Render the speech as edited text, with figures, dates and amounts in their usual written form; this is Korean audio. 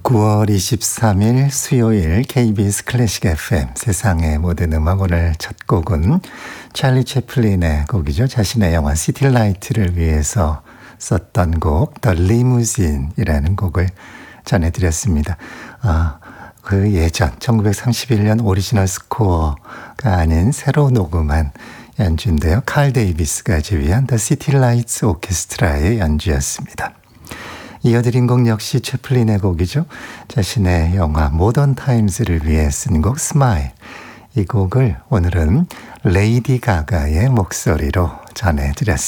9월 23일 수요일 KBS 클래식 FM 세상의 모든 음악 오늘 첫 곡은 찰리 채플린의 곡이죠. 자신의 영화 시티라이트를 위해서 썼던 곡 The Limousine이라는 곡을 전해드렸습니다. 그 예전 1931년 오리지널 스코어가 아닌 새로 녹음한 연주인데요. 칼 데이비스가 지휘한 The City Lights 오케스트라의 연주였습니다. 이어드린 곡 역시 채플린의 곡이죠. 자신의 영화 모던 타임즈를 위해 쓴 곡 스마일. 이 곡을 오늘은 레이디 가가의 목소리로 전해드렸습니다.